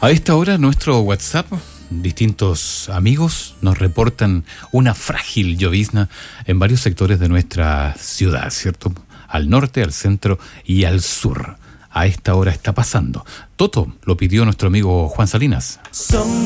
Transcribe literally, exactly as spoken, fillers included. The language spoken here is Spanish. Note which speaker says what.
Speaker 1: A esta hora, nuestro WhatsApp, distintos amigos nos reportan una frágil llovizna en varios sectores de nuestra ciudad, ¿cierto? Al norte, al centro y al sur. A esta hora está pasando. Toto lo pidió nuestro amigo Juan Salinas.